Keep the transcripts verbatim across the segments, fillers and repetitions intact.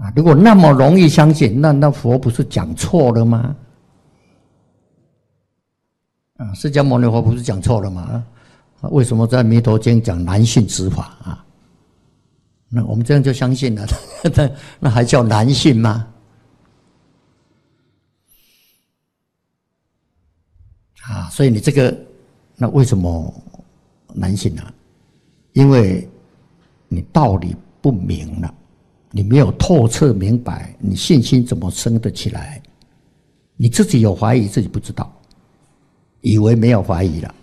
啊，如果那么容易相信，那那佛不是讲错了吗？啊，释迦牟尼佛不是讲错了吗？啊，为什么在《弥陀经》讲难信之法啊？那我们这样就相信了，那那还叫难信吗？啊，所以你这个，那为什么难信呢？因为你道理不明了，你没有透彻明白，你信心怎么生得起来？你自己有怀疑，自己不知道，以为没有怀疑了。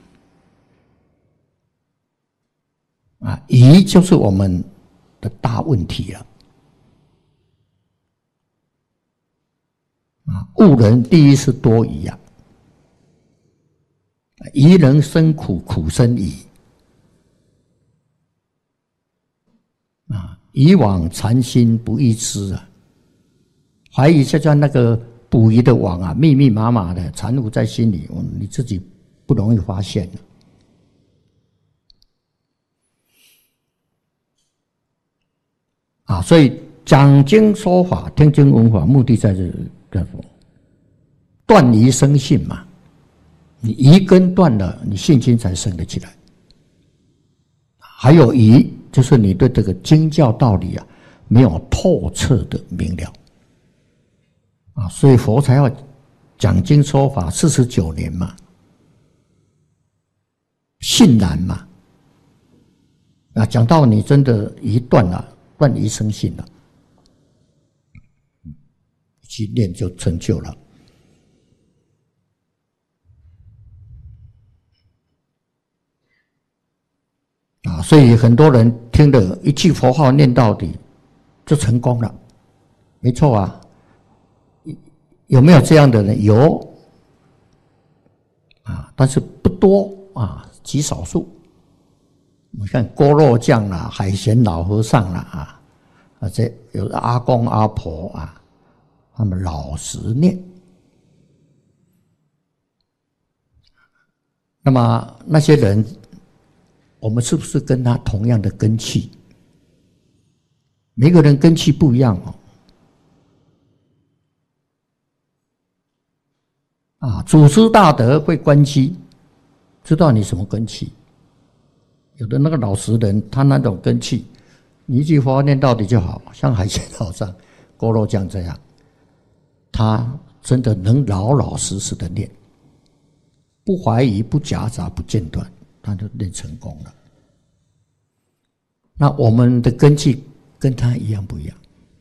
啊，疑就是我们的大问题了。啊，误人第一是多疑啊，疑人生苦，苦生疑。啊，以往禅心不易知啊，怀疑就像那个捕鱼的网啊，密密麻麻的缠缚在心里，你自己不容易发现了。啊，所以讲经说法、听经闻法，目的在这叫什么？断疑生信嘛。你疑根断了，你信心才生得起来。还有疑，就是你对这个经教道理啊，没有透彻的明了。啊，所以佛才要讲经说法四十九年嘛，信然嘛。啊，讲到你真的疑断了。断疑生信了，去练就成就了。啊，所以很多人听了一句佛号念到底，就成功了，没错啊。有没有这样的人？有，啊，但是不多啊，极少数。你看锅肉酱啦、海鲜老和尚啦啊，啊这有阿公阿婆啊，他们老实念。那么那些人，我们是不是跟他同样的根器？每个人根器不一样哦。啊，祖师大德会观机，知道你什么根器。有的那个老实人，他那种根器，你一句佛念到底就好，像海鲜老上锅肉酱这样，他真的能老老实实的念，不怀疑、不夹杂、不间断，他就练成功了。那我们的根器跟他一样不一样？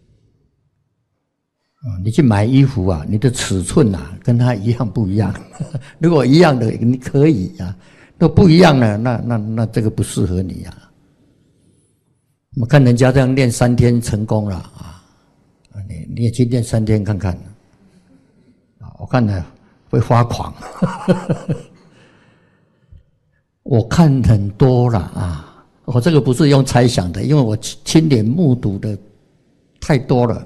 啊，你去买衣服啊，你的尺寸啊，跟他一样不一样？如果一样的，你可以啊。都不一样了，那那那这个不适合你呀、啊。我们看人家这样练三天成功了啊，你你也去练三天看看，啊，我看呢会发狂。我看很多了啊，我这个不是用猜想的，因为我亲眼目睹的太多了。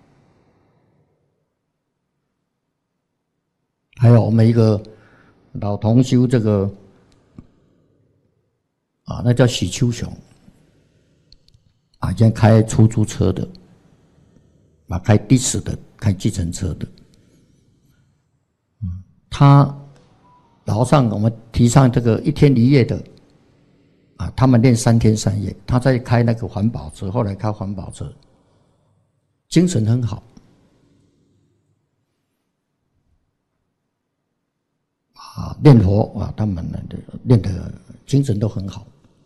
还有我们一个老同修这个。啊，那叫许秋雄，啊，以前开出租车的，啊，开的士的，开计程车的，嗯，他早上我们提倡这个一天一夜的，啊，他们练三天三夜，他在开那个环保车，后来开环保车，精神很好，啊，练佛啊，他们练的精神都很好。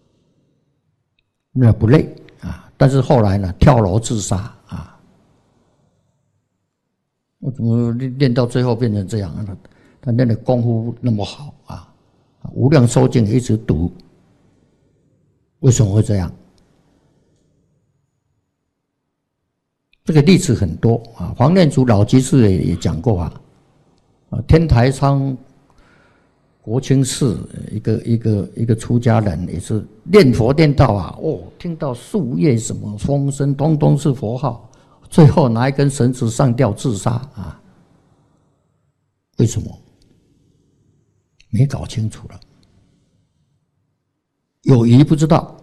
那不累啊，但是后来呢，跳楼自杀啊！我怎么练到最后变成这样啊？他练的功夫那么好啊，无量寿经一直读，为什么会这样？这个例子很多啊，黄念祖老居士也也讲过啊，啊，天台山国清寺一个一个一个出家人也是念佛念到啊，哦，听到树叶什么风声，通通是佛号，最后拿一根绳子上吊自杀啊！为什么？没搞清楚了，有疑不知道，